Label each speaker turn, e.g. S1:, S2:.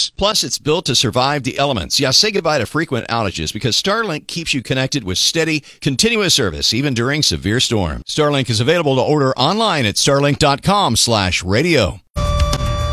S1: service. Plus, it's built to survive the elements. Yeah, say goodbye to frequent outages because Starlink keeps you connected with steady, continuous service even during severe storms. Starlink is available to order online at starlink.com/radio.